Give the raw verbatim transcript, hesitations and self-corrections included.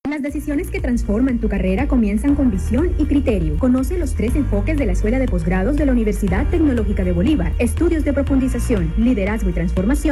Las decisiones que transforman tu carrera comienzan con visión y criterio. Conoce los tres enfoques de la Escuela de Posgrados de la Universidad Tecnológica de Bolívar. Estudios de profundización, liderazgo y transformación.